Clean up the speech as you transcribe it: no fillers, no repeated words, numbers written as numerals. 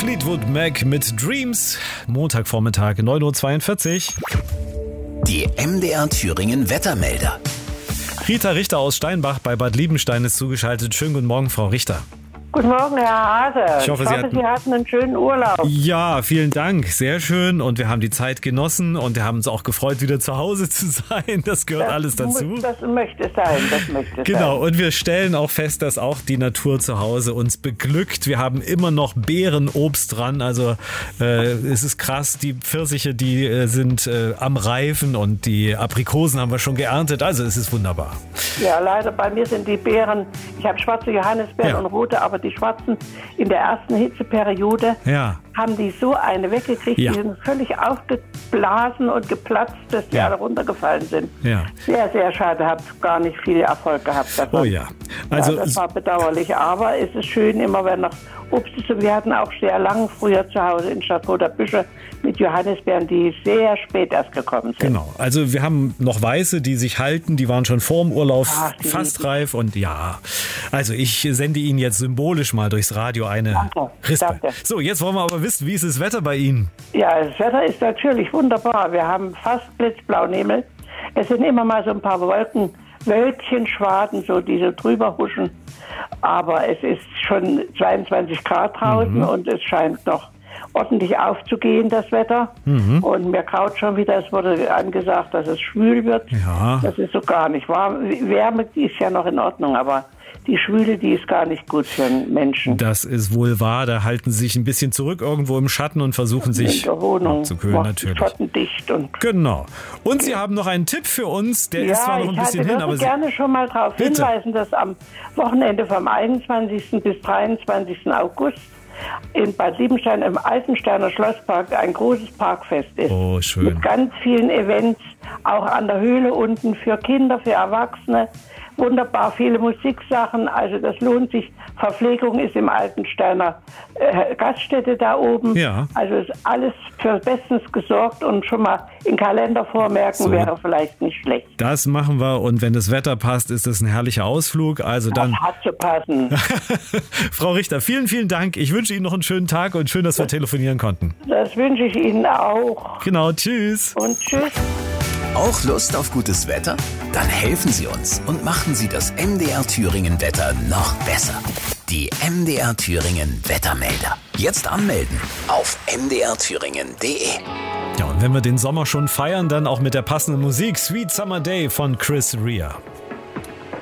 Fleetwood Mac mit Dreams. Montagvormittag, 9.42 Uhr. Die MDR Thüringen Wettermelder. Rita Richter aus Steinbach bei Bad Liebenstein ist zugeschaltet. Schönen guten Morgen, Frau Richter. Guten Morgen, Herr Hase. Ich hoffe, Sie hatten einen schönen Urlaub. Ja, vielen Dank. Sehr schön. Und wir haben die Zeit genossen und wir haben uns auch gefreut, wieder zu Hause zu sein. Das gehört alles dazu. Das möchte sein. Genau. Und wir stellen auch fest, dass auch die Natur zu Hause uns beglückt. Wir haben immer noch Beerenobst dran. Also es ist krass. Die Pfirsiche, die sind am Reifen und die Aprikosen haben wir schon geerntet. Also es ist wunderbar. Ja, leider bei mir sind die Beeren, ich habe schwarze Johannisbeeren und rote, aber die schwarzen in der ersten Hitzeperiode haben die so eine weggekriegt, die sind völlig aufgeblasen und geplatzt, dass die alle runtergefallen sind. Ja. Sehr, sehr schade, habe gar nicht viel Erfolg gehabt davon. Oh ja. Also das war bedauerlich, aber es ist schön, immer wenn noch Obst ist. Und wir hatten auch sehr lang früher zu Hause in Stadtroter Büsche mit Johannisbeeren, die sehr spät erst gekommen sind. Genau, also wir haben noch weiße, die sich halten, die waren schon vor dem Urlaub fast reif und also ich sende Ihnen jetzt symbolisch mal durchs Radio eine Rispe. So, jetzt wollen wir aber wissen, wie ist das Wetter bei Ihnen? Ja, das Wetter ist natürlich wunderbar. Wir haben fast blitzblauen Es sind immer mal so ein paar Wölkchen, Schwaden, so die so drüber huschen. Aber es ist schon 22 Grad draußen und es scheint noch ordentlich aufzugehen, das Wetter. Und mir graut schon wieder, es wurde angesagt, dass es schwül wird. Ja. Das ist so gar nicht wahr. Wärme, die ist ja noch in Ordnung, aber die Schwüle, die ist gar nicht gut für einen Menschen. Das ist wohl wahr. Da halten sie sich ein bisschen zurück irgendwo im Schatten und versuchen sich zu kühlen, natürlich. Schottendicht Genau. Und Sie haben noch einen Tipp für uns. Der ist zwar noch ein bisschen hin, aber ich würde gerne schon mal darauf hinweisen, dass am Wochenende vom 21. bis 23. August in Bad Liebenstein im Altensteiner Schlosspark ein großes Parkfest ist. Oh, schön. Mit ganz vielen Events, auch an der Höhle unten für Kinder, für Erwachsene. Wunderbar viele Musiksachen, also das lohnt sich. Verpflegung ist im Altensteiner Gaststätte da oben. Ja. Also ist alles für bestens gesorgt und schon mal in Kalender vormerken wäre vielleicht nicht schlecht. Das machen wir und wenn das Wetter passt, ist das ein herrlicher Ausflug. Also dann. Das hat zu passen. Frau Richter, vielen, vielen Dank. Ich wünsche Ihnen noch einen schönen Tag und schön, dass wir telefonieren konnten. Das wünsche ich Ihnen auch. Genau, tschüss. Und tschüss. Auch Lust auf gutes Wetter? Dann helfen Sie uns und machen Sie das MDR Thüringen Wetter noch besser. Die MDR Thüringen Wettermelder. Jetzt anmelden auf mdrthüringen.de. Ja, und wenn wir den Sommer schon feiern, dann auch mit der passenden Musik. Sweet Summer Day von Chris Rea.